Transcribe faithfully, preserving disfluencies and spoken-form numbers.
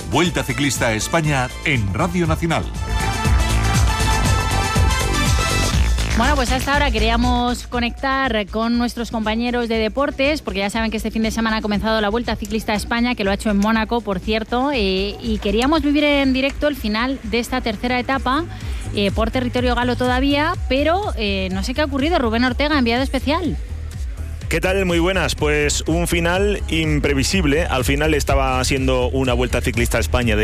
Vuelta Ciclista a España en Radio Nacional. Bueno, pues hasta ahora queríamos conectar con nuestros compañeros de deportes, porque ya saben que este fin de semana ha comenzado la Vuelta Ciclista a España, que lo ha hecho en Mónaco, por cierto, eh, y queríamos vivir en directo el final de esta tercera etapa, eh, por territorio galo todavía, pero eh, no sé qué ha ocurrido. Rubén Ortega, enviado especial. ¿Qué tal? Muy buenas. Pues un final imprevisible. Al final estaba siendo una Vuelta Ciclista a España de